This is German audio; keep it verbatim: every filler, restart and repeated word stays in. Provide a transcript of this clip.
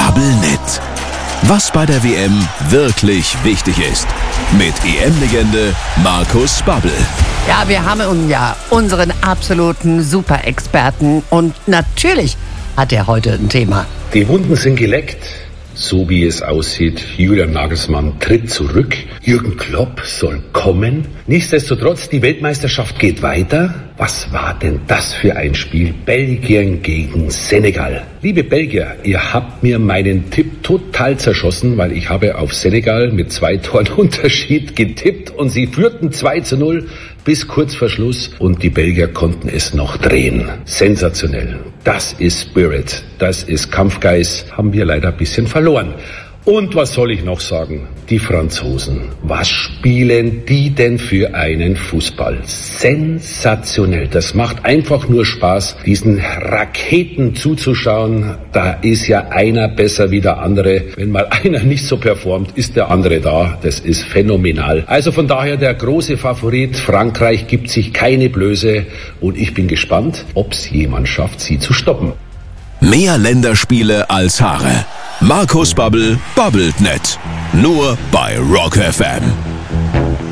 Babbelnet. Was bei der W M wirklich wichtig ist. Mit E M-Legende Markus Babbel. Ja, wir haben nun ja unseren absoluten Super-Experten und natürlich hat er heute ein Thema. Die Wunden sind geleckt. So wie es aussieht, Julian Nagelsmann tritt zurück, Jürgen Klopp soll kommen. Nichtsdestotrotz, die Weltmeisterschaft geht weiter. Was war denn das für ein Spiel? Belgien gegen Senegal. Liebe Belgier, ihr habt mir meinen Tipp total zerschossen, weil ich habe auf Senegal mit zwei Toren Unterschied getippt und sie führten zwei zu null bis kurz vor Schluss und die Belgier konnten es noch drehen. Sensationell. Das ist Spirit, das ist Kampfgeist, haben wir leider ein bisschen verloren. Und was soll ich noch sagen? Die Franzosen, was spielen die denn für einen Fußball? Sensationell. Das macht einfach nur Spaß, diesen Raketen zuzuschauen. Da ist ja einer besser wie der andere. Wenn mal einer nicht so performt, ist der andere da. Das ist phänomenal. Also von daher der große Favorit. Frankreich gibt sich keine Blöße. Und ich bin gespannt, ob es jemand schafft, sie zu stoppen. Mehr Länderspiele als Haare. Markus Babbel babbelt net. Nur bei Rock F M.